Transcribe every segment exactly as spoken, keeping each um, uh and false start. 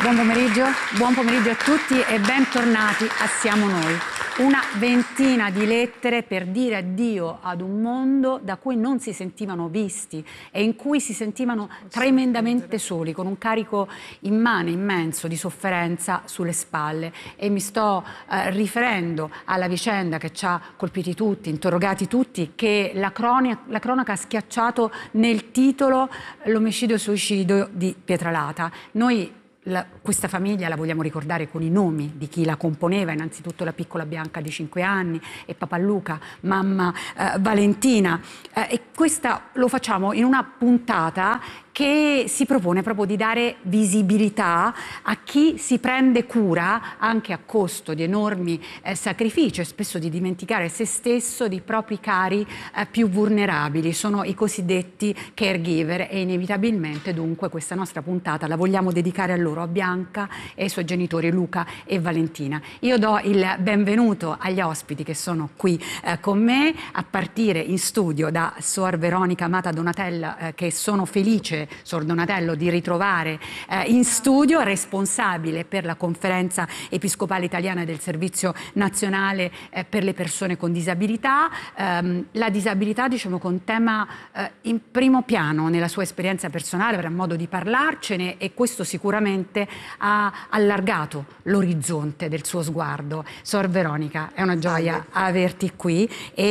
Buon pomeriggio, buon pomeriggio a tutti e bentornati a Siamo Noi. Una ventina di lettere per dire addio ad un mondo da cui non si sentivano visti e in cui si sentivano tremendamente soli, con un carico immane, immenso di sofferenza sulle spalle. E mi sto eh, riferendo alla vicenda che ci ha colpiti tutti, interrogati tutti, che la, cronica, la cronaca ha schiacciato nel titolo l'omicidio e suicidio di Pietralata. Noi La, questa famiglia la vogliamo ricordare con i nomi di chi la componeva, innanzitutto la piccola Bianca di cinque anni e papà Luca, mamma eh, Valentina, eh, e questa lo facciamo in una puntata che si propone proprio di dare visibilità a chi si prende cura, anche a costo di enormi eh, sacrifici e spesso di dimenticare se stesso, di propri cari eh, più vulnerabili. Sono i cosiddetti caregiver e inevitabilmente dunque questa nostra puntata la vogliamo dedicare a loro, a Bianca e ai suoi genitori Luca e Valentina. Io do il benvenuto agli ospiti che sono qui eh, con me, a partire in studio da Suor Veronica Amata Donatella, eh, che sono felice, Suor Donatello, di ritrovare eh, in studio, responsabile per la Conferenza Episcopale Italiana del Servizio Nazionale eh, per le persone con disabilità. Ehm, la disabilità, diciamo, con tema eh, in primo piano nella sua esperienza personale, avrà modo di parlarcene, e questo sicuramente ha allargato l'orizzonte del suo sguardo. Suor Veronica, è una gioia averti qui,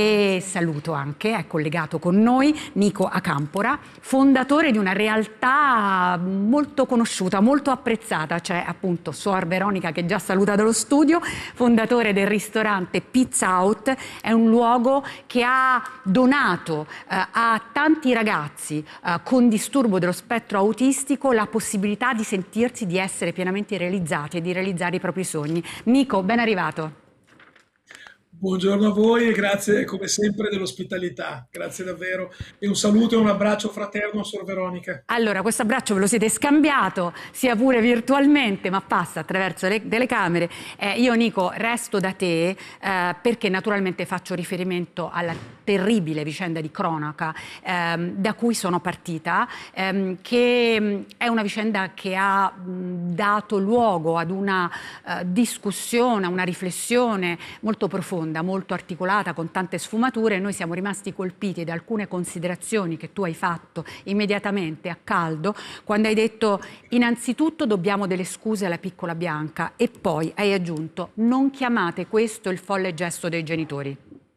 e saluto anche, è collegato con noi, Nico Acampora, fondatore di una realtà molto conosciuta, molto apprezzata, cioè appunto Suor Veronica, che già saluta dallo studio, fondatore del ristorante Pizza Out. È un luogo che ha donato eh, a tanti ragazzi eh, con disturbo dello spettro autistico la possibilità di sentirsi, di essere pienamente realizzati e di realizzare i propri sogni. Nico, ben arrivato. Buongiorno a voi e grazie come sempre dell'ospitalità, grazie davvero, e un saluto e un abbraccio fraterno a Suor Veronica. Allora, questo abbraccio ve lo siete scambiato, sia pure virtualmente, ma passa attraverso le telecamere. Eh, io, Nico, resto da te eh, perché naturalmente faccio riferimento alla terribile vicenda di cronaca ehm, da cui sono partita, ehm, che mh, è una vicenda che ha mh, dato luogo ad una uh, discussione, a una riflessione molto profonda, molto articolata, con tante sfumature. Noi siamo rimasti colpiti da alcune considerazioni che tu hai fatto immediatamente a caldo, quando hai detto: innanzitutto dobbiamo delle scuse alla piccola Bianca, e poi hai aggiunto: non chiamate questo il folle gesto dei genitori.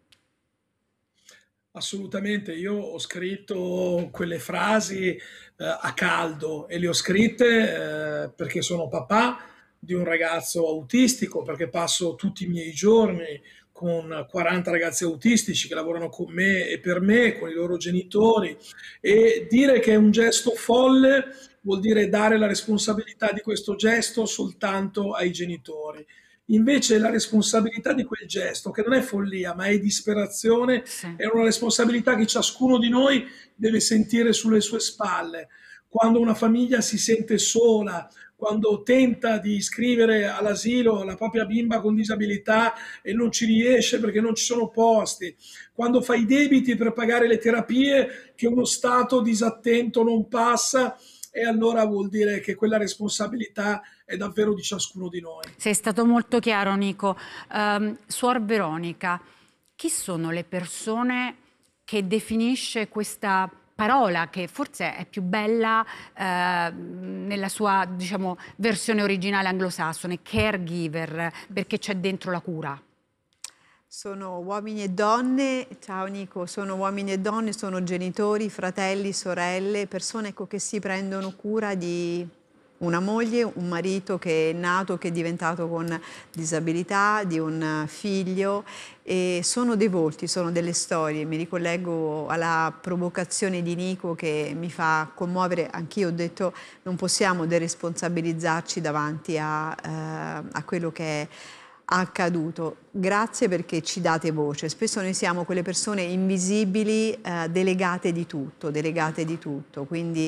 Assolutamente, io ho scritto quelle frasi eh, a caldo e le ho scritte eh, perché sono papà di un ragazzo autistico, perché passo tutti i miei giorni con quaranta ragazzi autistici che lavorano con me e per me, con i loro genitori, e dire che è un gesto folle vuol dire dare la responsabilità di questo gesto soltanto ai genitori. Invece la responsabilità di quel gesto, che non è follia, ma è disperazione, Sì. è una responsabilità che ciascuno di noi deve sentire sulle sue spalle. Quando una famiglia si sente sola, quando tenta di iscrivere all'asilo la propria bimba con disabilità e non ci riesce perché non ci sono posti, quando fa i debiti per pagare le terapie che uno Stato disattento non passa, e allora vuol dire che quella responsabilità è davvero di ciascuno di noi. Sei stato molto chiaro, Nico. Um, Suor Veronica, chi sono le persone che definisce questa parola, che forse è più bella eh, nella sua, diciamo, versione originale anglosassone, caregiver, perché c'è dentro la cura? Sono uomini e donne, ciao Nico, sono uomini e donne, sono genitori, fratelli, sorelle, persone, ecco, che si prendono cura di una moglie, un marito che è nato, che è diventato con disabilità, di un figlio, e sono dei volti, sono delle storie. Mi ricollego alla provocazione di Nico che mi fa commuovere. Anch'io ho detto: non possiamo deresponsabilizzarci davanti a, eh, a quello che è accaduto. Grazie perché ci date voce. Spesso noi siamo quelle persone invisibili, eh, delegate di tutto, delegate di tutto. Quindi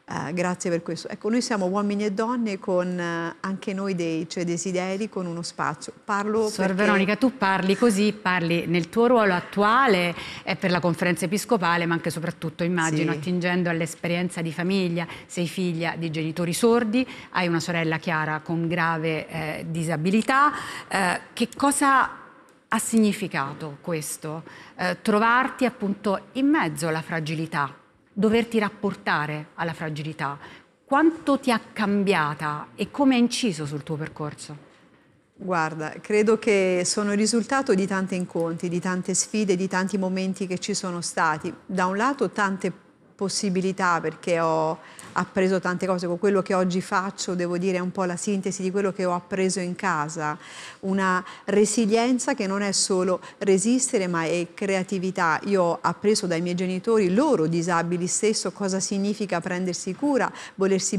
Eh, grazie per questo. Ecco, noi siamo uomini e donne con eh, anche noi dei cioè, desideri, con uno spazio. Parlo Sor perché... Veronica, tu parli così, parli nel tuo ruolo attuale e per la conferenza episcopale, ma anche e soprattutto, immagino, Sì. attingendo all'esperienza di famiglia. Sei figlia di genitori sordi, hai una sorella Chiara con grave eh, disabilità. Eh, che cosa ha significato questo? Eh, trovarti appunto in mezzo alla fragilità, doverti rapportare alla fragilità. Quanto ti ha cambiata e come ha inciso sul tuo percorso? Guarda, credo che sono il risultato di tanti incontri, di tante sfide, di tanti momenti che ci sono stati. Da un lato tante possibilità, perché ho appreso tante cose, con quello che oggi faccio, devo dire, è un po' la sintesi di quello che ho appreso in casa, una resilienza che non è solo resistere ma è creatività. Io ho appreso dai miei genitori, loro disabili stesso, cosa significa prendersi cura, volersi